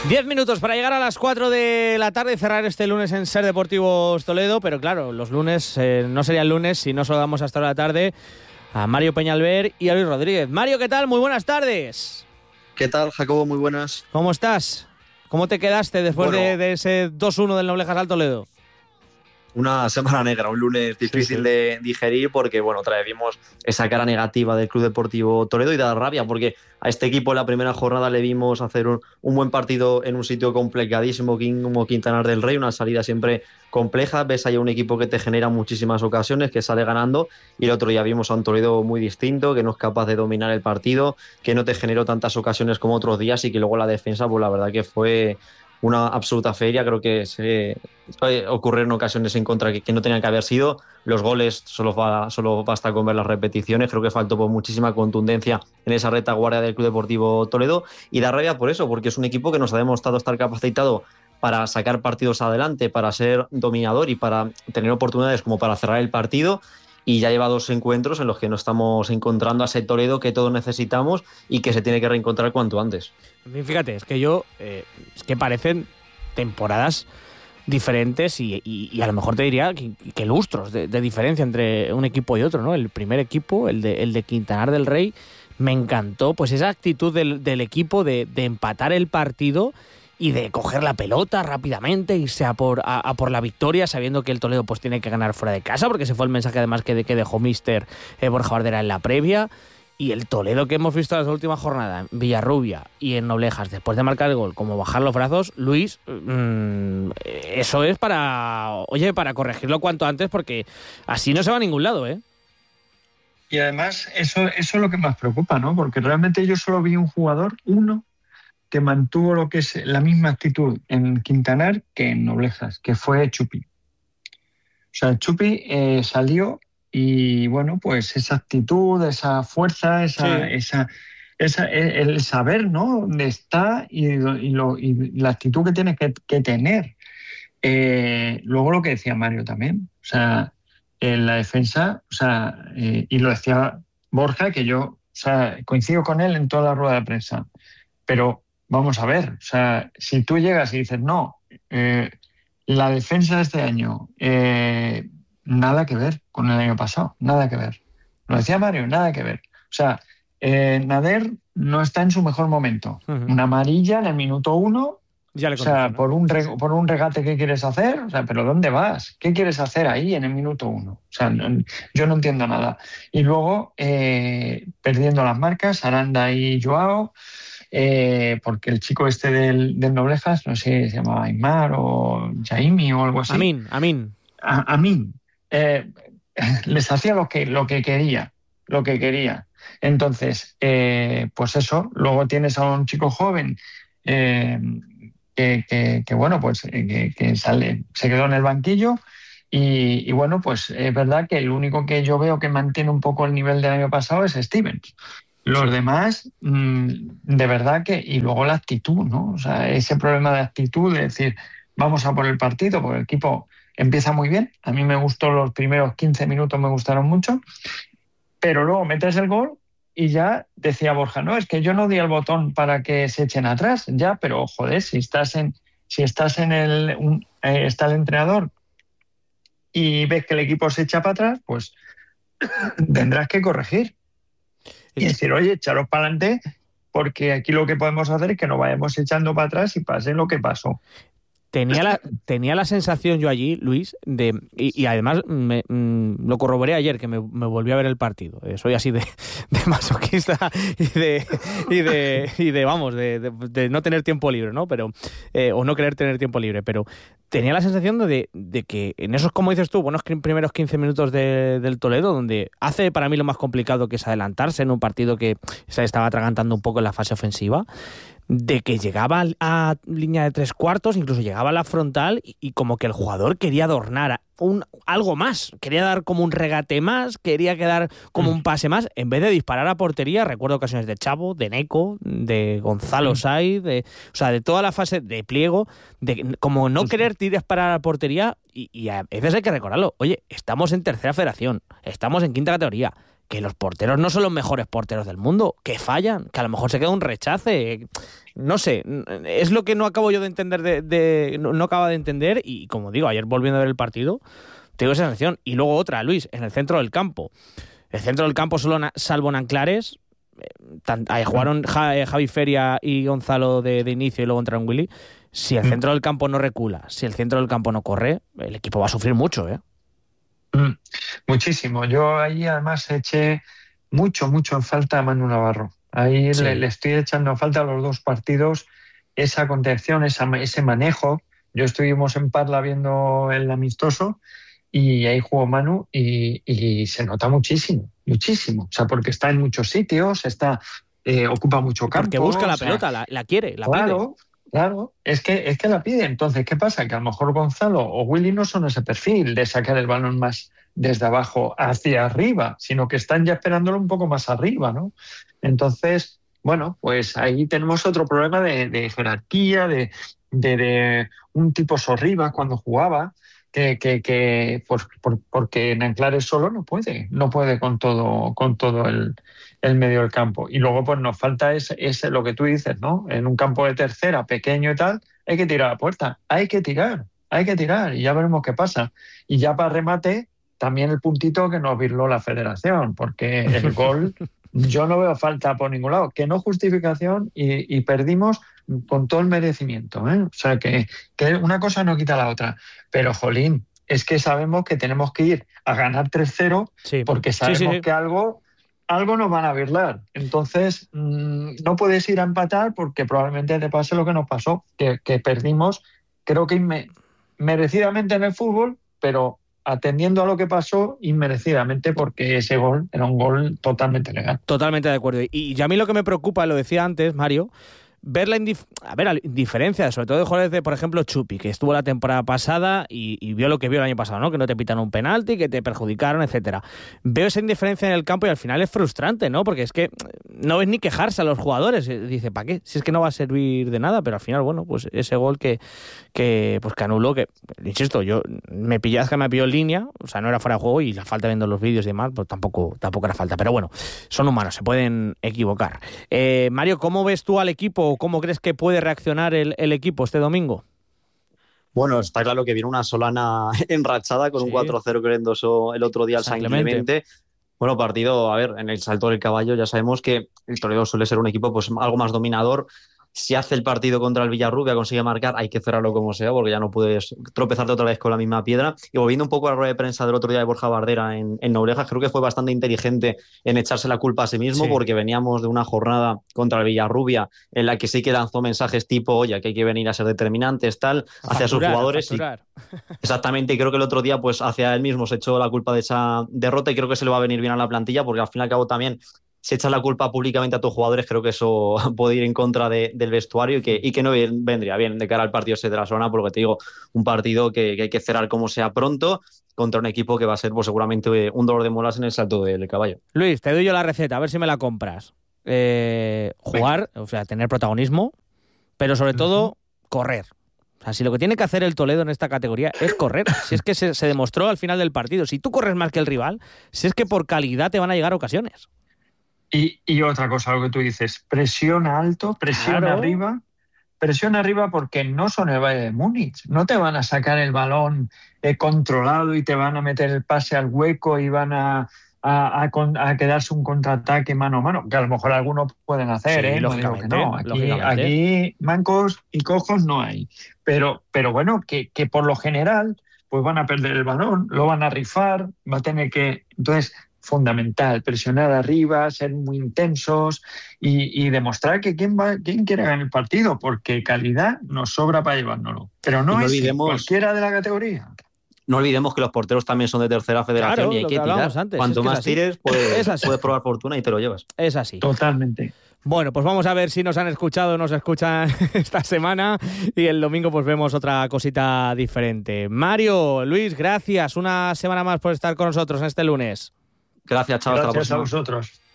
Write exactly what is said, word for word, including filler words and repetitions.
Diez minutos para llegar a las cuatro de la tarde y cerrar este lunes en Ser Deportivos Toledo, pero claro, los lunes eh, no serían lunes si no saludamos hasta la tarde a Mario Peñalver y a Luis Rodríguez. Mario, ¿qué tal? Muy buenas tardes. ¿Qué tal, Jacobo? Muy buenas. ¿Cómo estás? ¿Cómo te quedaste después bueno, de, de ese dos uno del Noblejas al Toledo? Una semana negra, un lunes difícil sí, sí. de digerir porque, bueno, otra vez vimos esa cara negativa del Club Deportivo Toledo y da rabia porque a este equipo en la primera jornada le vimos hacer un, un buen partido en un sitio complicadísimo como Quintanar del Rey, una salida siempre compleja, ves ahí un equipo que te genera muchísimas ocasiones, que sale ganando, y el otro día vimos a un Toledo muy distinto, que no es capaz de dominar el partido, que no te generó tantas ocasiones como otros días y que luego la defensa, pues la verdad que fue una absoluta feria. Creo que se ocurrieron ocasiones en contra que, que no tenían que haber sido. Los goles solo, va, solo basta con ver las repeticiones. Creo que faltó pues, muchísima contundencia en esa retaguardia del Club Deportivo Toledo, y da rabia por eso, porque es un equipo que nos ha demostrado estar capacitado para sacar partidos adelante, para ser dominador y para tener oportunidades como para cerrar el partido. Y ya lleva dos encuentros en los que no estamos encontrando a ese Toledo que todos necesitamos y que se tiene que reencontrar cuanto antes. Fíjate, es que yo, eh, es que parecen temporadas diferentes y, y, y a lo mejor te diría que, que lustros de, de diferencia entre un equipo y otro, ¿no? El primer equipo, el de, el de Quintanar del Rey, me encantó pues esa actitud del, del equipo de, de empatar el partido y de coger la pelota rápidamente, irse a por, a, a por la victoria, sabiendo que el Toledo pues tiene que ganar fuera de casa, porque ese fue el mensaje además que, de, que dejó Mister eh, Borja Bardera en la previa. Y el Toledo que hemos visto en la última jornada, en Villarrubia y en Noblejas, después de marcar el gol, como bajar los brazos, Luis, mmm, eso es para, oye, para corregirlo cuanto antes, porque así no se va a ningún lado, ¿eh? Y además, eso, eso es lo que más preocupa, ¿no? Porque realmente yo solo vi un jugador, uno, que mantuvo lo que es la misma actitud en Quintanar que en Noblejas, que fue Chupi. O sea, Chupi eh, salió y, bueno, pues esa actitud, esa fuerza, esa, sí. esa, esa, el saber, ¿no?, dónde está y, y, lo, y la actitud que tienes que, que tener. Eh, luego lo que decía Mario también, o sea, en la defensa, o sea, eh, y lo decía Borja, que yo, o sea, coincido con él en toda la rueda de prensa, pero vamos a ver, o sea, si tú llegas y dices, no, eh, la defensa de este año, eh, nada que ver con el año pasado, nada que ver. Lo decía Mario, nada que ver. O sea, eh, Nader no está en su mejor momento. Uh-huh. Una amarilla en el minuto uno, ya le conozco, o sea, ¿no? por, un reg- por un regate que quieres hacer, o sea, pero ¿dónde vas? ¿Qué quieres hacer ahí en el minuto uno? O sea, no, yo no entiendo nada. Y luego, eh, perdiendo las marcas, Aranda y Joao, Eh, porque el chico este del, del Noblejas, no sé, se llamaba Aymar o Jaimi o algo así. Amin, Amin. A, Amin. Eh, les hacía lo que, lo que quería, lo que quería. Entonces, eh, pues eso, luego tienes a un chico joven eh, que, que, que, bueno, pues que, que sale, se quedó en el banquillo y, y, bueno, pues es verdad que el único que yo veo que mantiene un poco el nivel del año pasado es Stevens. Los demás, de verdad que... Y luego la actitud, ¿no? O sea, ese problema de actitud, de decir, vamos a por el partido, porque el equipo empieza muy bien. A mí me gustó los primeros quince minutos, me gustaron mucho. Pero luego metes el gol y ya decía Borja, no, es que yo no di el botón para que se echen atrás. Ya, pero joder, si estás en, si estás en el... Un, eh, está el entrenador y ves que el equipo se echa para atrás, pues tendrás que corregir. Y decir, oye, echaros para adelante, porque aquí lo que podemos hacer es que nos vayamos echando para atrás y pase lo que pasó. Tenía la, tenía la sensación yo allí, Luis, de y, y además me, mm, lo corroboré ayer, que me, me volví a ver el partido. Eh, soy así de, de masoquista y de, y de, y de vamos, de, de, de no tener tiempo libre, ¿no? Pero eh, o no querer tener tiempo libre, pero tenía la sensación de, de que en esos, como dices tú, buenos primeros quince minutos de, del Toledo, donde hace para mí lo más complicado que es adelantarse en un partido que se estaba atragantando un poco en la fase ofensiva, de que llegaba a línea de tres cuartos, incluso llegaba a la frontal y, y como que el jugador quería adornar un, algo más, quería dar como un regate más, quería quedar como un pase más, en vez de disparar a portería. Recuerdo ocasiones de Chavo, de Neco, de Gonzalo Saiz, de, o sea, de toda la fase de pliego, de como no querer disparar a portería y, y a veces hay que recordarlo. Oye, estamos en tercera federación, estamos en quinta categoría, que los porteros no son los mejores porteros del mundo, que fallan, que a lo mejor se queda un rechace. No sé, es lo que no acabo yo de entender, de, de no, no acaba de entender, y como digo, ayer volviendo a ver el partido, tengo esa sensación. Y luego otra, Luis, en el centro del campo. El centro del campo, solo na, salvo Nanclares, eh, tan, ahí jugaron ja, eh, Javi Feria y Gonzalo de, de inicio y luego entraron Willy. Si el centro del campo no recula, si el centro del campo no corre, el equipo va a sufrir mucho, ¿eh? Mm, muchísimo. Yo ahí además eché mucho, mucho en falta a Manu Navarro. Ahí sí. le, le estoy echando en falta a los dos partidos esa contención, esa, ese manejo. Yo estuvimos en Parla viendo el amistoso y ahí jugó Manu y, y se nota muchísimo, muchísimo. O sea, porque está en muchos sitios, está eh, ocupa mucho campo. Porque busca la o sea, pelota, la, la quiere, la claro, pide. Claro, es que, es que la pide. Entonces, ¿qué pasa? Que a lo mejor Gonzalo o Willy no son ese perfil de sacar el balón más desde abajo hacia arriba, sino que están ya esperándolo un poco más arriba, ¿no? Entonces, bueno, pues ahí tenemos otro problema de, de jerarquía, de, de, de un tipo Sorribas cuando jugaba, que, que, que por, por, porque Nanclares solo no puede, no puede con todo, con todo el, el medio del campo. Y luego pues nos falta ese, ese, lo que tú dices, ¿no? En un campo de tercera, pequeño y tal, hay que tirar a la puerta, hay que tirar, hay que tirar y ya veremos qué pasa. Y ya para remate, también el puntito que nos virló la federación, porque el gol yo no veo falta por ningún lado, que no justificación y, y perdimos con todo el merecimiento, ¿eh? O sea, que, que una cosa no quita la otra. Pero, jolín, es que sabemos que tenemos que ir a ganar tres cero sí. porque sabemos sí, sí, sí. que algo, algo nos van a virlar. Entonces, mmm, no puedes ir a empatar porque probablemente te pase lo que nos pasó, que, que perdimos, creo que inme- merecidamente en el fútbol, pero atendiendo a lo que pasó inmerecidamente porque ese gol era un gol totalmente legal. Totalmente de acuerdo. Y, y a mí lo que me preocupa, lo decía antes, Mario, ver la indif- a ver, la indiferencia, sobre todo de jugadores de, por ejemplo, Chupi, que estuvo la temporada pasada y, y vio lo que vio el año pasado, ¿no? Que no te pitan un penalti, que te perjudicaron, etcétera. Veo esa indiferencia en el campo y al final es frustrante, ¿no? Porque es que no ves ni quejarse a los jugadores. Dice, ¿para qué? Si es que no va a servir de nada, pero al final, bueno, pues ese gol que, que, pues que anuló, que, insisto, yo me pillé, que me pilló en línea, o sea, no era fuera de juego y la falta viendo los vídeos y demás, pues tampoco, tampoco era falta. Pero bueno, son humanos, se pueden equivocar. Eh, Mario, ¿cómo ves tú al equipo? ¿Cómo crees que puede reaccionar el, el equipo este domingo? Bueno, está claro que viene una Solana enrachada con sí. un cuatro cero que le endosó el otro día al San Clemente. Bueno, partido, a ver, en el salto del caballo ya sabemos que el Toledo suele ser un equipo pues algo más dominador. Si hace el partido contra el Villarrubia, consigue marcar, hay que cerrarlo como sea, porque ya no puedes tropezarte otra vez con la misma piedra. Y volviendo un poco a la rueda de prensa del otro día de Borja Bardera en, en Noblejas, creo que fue bastante inteligente en echarse la culpa a sí mismo, sí. porque veníamos de una jornada contra el Villarrubia en la que sí que lanzó mensajes tipo, oye, que hay que venir a ser determinantes, tal, a hacia facturar, sus jugadores. Y, exactamente, y creo que el otro día, pues hacia él mismo se echó la culpa de esa derrota y creo que se le va a venir bien a la plantilla, porque al fin y al cabo también si echas la culpa públicamente a tus jugadores, creo que eso puede ir en contra de, del vestuario y que, y que no vendría bien de cara al partido ese de la zona, porque te digo, un partido que, que hay que cerrar como sea pronto contra un equipo que va a ser pues, seguramente un dolor de muelas en el salto del caballo. Luis, te doy yo la receta, a ver si me la compras. Eh, jugar, o sea, tener protagonismo, pero sobre todo uh-huh. correr. O sea, si lo que tiene que hacer el Toledo en esta categoría es correr, si es que se, se demostró al final del partido, si tú corres más que el rival, si es que por calidad te van a llegar ocasiones. Y, y otra cosa, lo que tú dices, presiona alto, presiona claro. arriba, presiona arriba porque no son el Bayern de Múnich, no te van a sacar el balón eh, controlado y te van a meter el pase al hueco y van a, a, a, a quedarse un contraataque mano a mano, que a lo mejor algunos pueden hacer, sí, ¿eh? No digo que no, aquí, aquí mancos y cojos no hay, pero, pero bueno, que, que por lo general pues van a perder el balón, lo van a rifar, va a tener que... Entonces, fundamental, presionar arriba, ser muy intensos y, y demostrar que quién va, quién quiere ganar el partido, porque calidad nos sobra para llevárnoslo. Pero no, no es olvidemos, cualquiera de la categoría. No olvidemos que los porteros también son de tercera federación claro, y hay que, que tirar. Antes. Cuanto es que más tires, pues puedes probar fortuna y te lo llevas. Es así. Totalmente. Bueno, pues vamos a ver si nos han escuchado o nos escuchan esta semana y el domingo pues vemos otra cosita diferente. Mario, Luis, gracias una semana más por estar con nosotros en este lunes. Gracias, chao. Gracias hasta la próxima. A vosotros.